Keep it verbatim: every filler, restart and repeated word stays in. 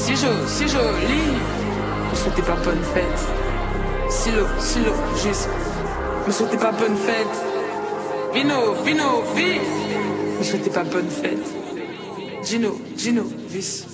si joli, si joli. Me souhaitez pas bonne fête. Silo, silo, juste. Me souhaitez pas bonne fête. Vino, vino, vi. Me souhaitez pas bonne fête. Gino, Gino, vis.